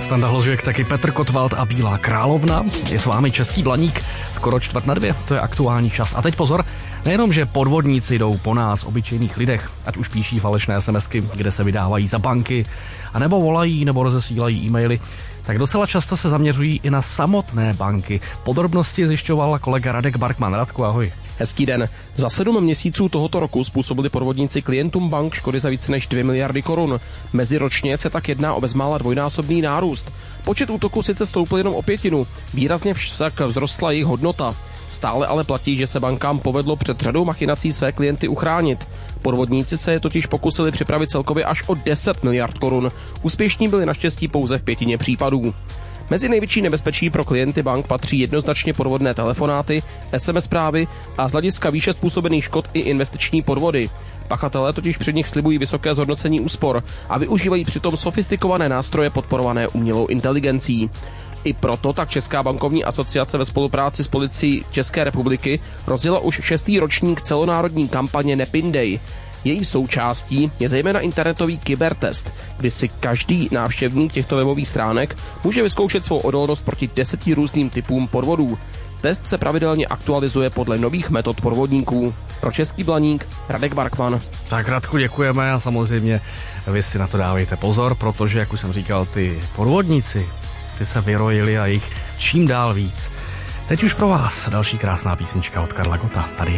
Standa Hložek, taky Petr Kotwald a Bílá královna. Je s vámi Český Blaník, skoro 1:45, to je aktuální čas. A teď pozor, nejenom, že podvodníci jdou po nás, obyčejných lidech, ať už píší falešné SMSky, kde se vydávají za banky, anebo volají nebo rozesílají e-maily, tak docela často se zaměřují i na samotné banky. Podrobnosti zjišťoval kolega Radek Barkman. Radku, ahoj. Hezký den. Za 7 měsíců tohoto roku způsobili podvodníci klientům bank škody za více než 2 miliardy korun. Meziročně se tak jedná o bezmála dvojnásobný nárůst. Počet útoků sice stoupl jenom o 1/5, výrazně však vzrostla jejich hodnota. Stále ale platí, že se bankám povedlo před řadou machinací své klienty uchránit. Podvodníci se je totiž pokusili připravit celkově až o 10 miliard korun. Úspěšní byli naštěstí pouze v 5 případů. Mezi největší nebezpečí pro klienty bank patří jednoznačně podvodné telefonáty, SMS zprávy a z hlediska výše způsobených škod i investiční podvody. Pachatelé totiž před nich slibují vysoké zhodnocení úspor a využívají přitom sofistikované nástroje podporované umělou inteligencí. I proto tak Česká bankovní asociace ve spolupráci s policií České republiky rozjela už 6. ročník celonárodní kampaně Nepindej. Její součástí je zejména internetový kybertest, kdy si každý návštěvník těchto webových stránek může vyzkoušet svou odolnost proti 10 různým typům podvodů. Test se pravidelně aktualizuje podle nových metod podvodníků. Pro Český Blaník Radek Barkman. Tak Radku, děkujeme a samozřejmě vy si na to dávejte pozor, protože, jak už jsem říkal, ty podvodníci, ty se vyrojili a jich čím dál víc. Teď už pro vás další krásná písnička od Karla Gotta. Tady je